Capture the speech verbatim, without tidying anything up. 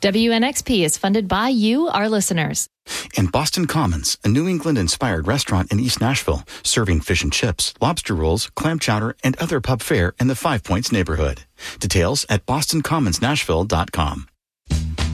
W N X P is funded by you, our listeners. And Boston Commons, a New England-inspired restaurant in East Nashville, serving fish and chips, lobster rolls, clam chowder, and other pub fare in the Five Points neighborhood. Details at boston commons nashville dot com.